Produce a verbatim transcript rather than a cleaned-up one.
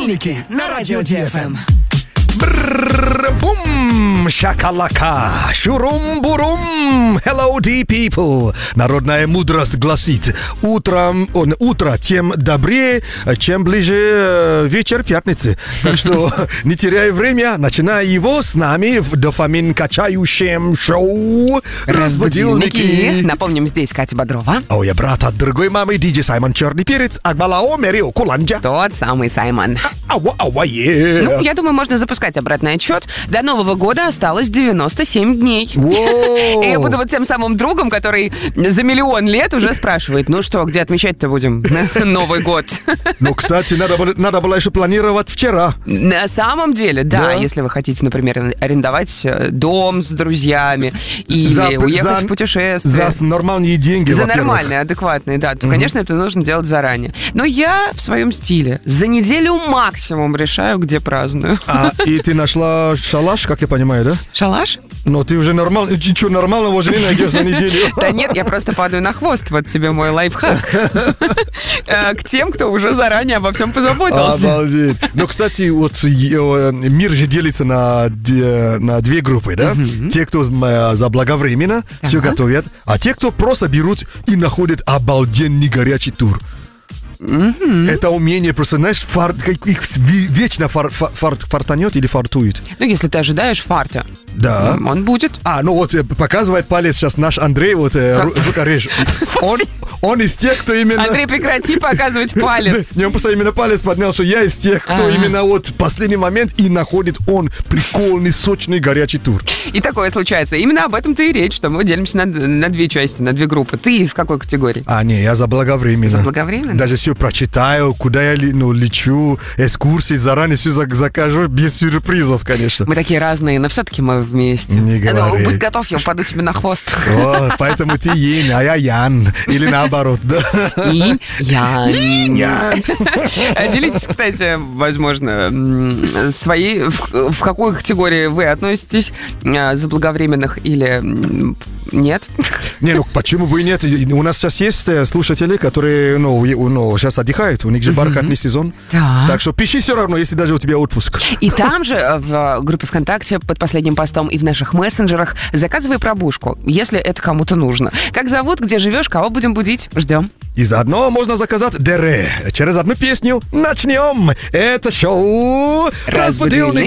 Разбудилники на радио Ди Эф Эм. Бум, шакалака, шурум-бурум, hello, D people. Народная мудрость гласит, утром, он, утро тем добрее, чем ближе вечер пятницы. Так что не теряй время, начинай его с нами в дофамин-качающем шоу «Разбудилники». Напомним, здесь Катя Бодрова. А я брат от другой мамы, диджей Саймон Черный Перец, Акбалао Мерио Куланджа. Тот самый Саймон. Ауа, ауа, е. Ну, я думаю, можно запускать обратный отчет. До Нового года осталось девяносто семь дней. Воу. И я буду вот тем самым другом, который за миллион лет уже спрашивает, ну что, где отмечать-то будем Новый год? Ну, кстати, надо, было- надо было еще планировать вчера. На самом деле, да, Да. если вы хотите, например, арендовать э, дом с друзьями или За- уехать за- в путешествие. За нормальные деньги, За во-первых. нормальные, адекватные, да. То, конечно, это нужно делать заранее. Но я в своем стиле за неделю максимум решаю, где праздную. А, и ты нашла шалаш, как я понимаю, да? Шалаш? Но ты уже нормально, ничего нормального уже не найдешь за неделю. Да нет, я просто падаю на хвост. Вот тебе мой лайфхак. Э, К тем, кто уже заранее обо всем позаботился. Обалдеть. Ну, кстати, вот э, мир же делится на, де- на две группы, да? Те, кто э, заблаговременно все готовят, а те, кто просто берут и находят обалденный горячий тур. Это умение просто, знаешь, фар, как их ви- вечно фар, фар, фар- фартанет или фартует. Ну, если ты ожидаешь фарта, Да. м, он будет. А, ну вот э, показывает палец сейчас наш Андрей, вот э, ру- звукореж. Он, он из тех, кто именно... Андрей, прекрати показывать палец. Не, он просто именно палец поднял, что я из тех, кто Ага. именно вот в последний момент и находит он прикольный, сочный, горячий тур. И такое случается. Именно об этом-то и речь, что мы делимся на, на две части, на две группы. Ты из какой категории? А, не, я заблаговременно. Заблаговременно? Даже все прочитаю, куда я ли- ну, лечу, экскурсии, заранее все закажу, без сюрпризов, конечно. Мы такие разные, но все-таки мы вместе. Не Ну, говори. будь готов, я упаду тебе на хвост. Вот, поэтому ты Йин, а я Ян. Или наоборот, да? Инь, Ян. Ян. Делитесь, кстати, возможно, м, своей, в, в какой категории вы относитесь, а, заблаговременных или м, нет. Не, ну почему бы и нет? И у нас сейчас есть э, слушатели, которые, ну, и- ну сейчас отдыхают, у них же бархатный сезон. Да. Так что пиши все равно, если даже у тебя отпуск. И там же, э, в группе ВКонтакте, под последним постом и в наших мессенджерах, заказывай пробужку, если это кому-то нужно. Как зовут, где живешь, кого будем будить? Ждем. И заодно можно заказать ДР. Через одну песню начнем. Это шоу «Разбудилники».